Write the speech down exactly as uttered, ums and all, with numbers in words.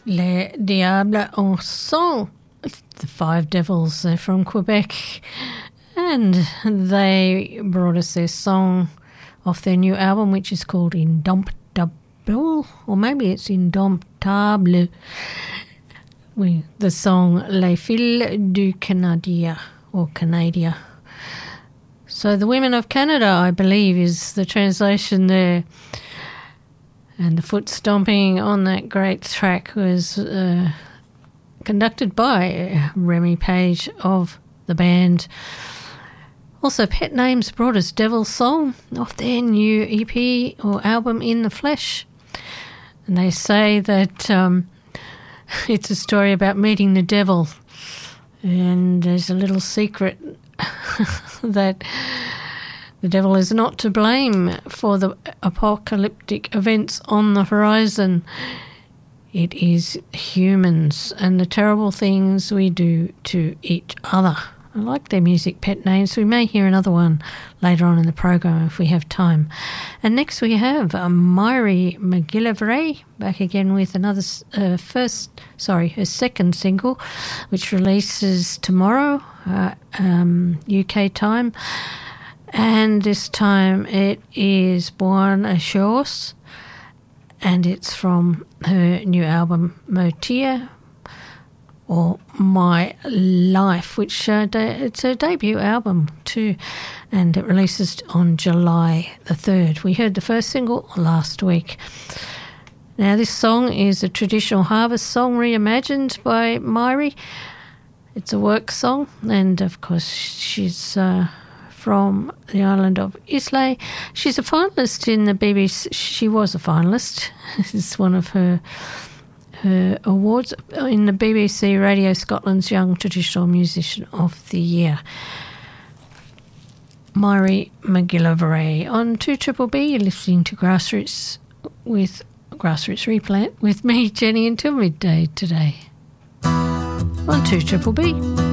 Les Diables en Sang, the Five Devils. They're from Quebec, and they brought us their song off their new album, which is called Indomptable, or maybe it's Indomptable. We, the song Les Filles du Canada, or Canada. So the Women of Canada, I believe, is the translation there. And the foot stomping on that great track was uh, conducted by Remy Page of the band. Also, Pet Names brought us Devil's Song off their new E P or album In the Flesh. And they say that um, it's a story about meeting the devil. And there's a little secret that the devil is not to blame for the apocalyptic events on the horizon. It is humans and the terrible things we do to each other. I like their music, Pet Names. We may hear another one later on in the program if we have time. And next we have uh, Myri McGillivray back again with another uh, first, sorry, her second single, which releases tomorrow, uh, um, U K time. And this time it is Buona Chance, and it's from her new album Motia, or My Life, which uh, de- it's her debut album too, and it releases on July the third. We heard the first single last week. Now this song is a traditional harvest song reimagined by Myri. It's a work song, and of course she's uh, from the island of Islay. She's a finalist in the B B C. She was a finalist. It's one of her her awards in the B B C Radio Scotland's Young Traditional Musician of the Year. Myri McGillivray on two Triple B. You're listening to Grassroots with Grassroots Replant with me, Jenny, until midday today on two Triple B.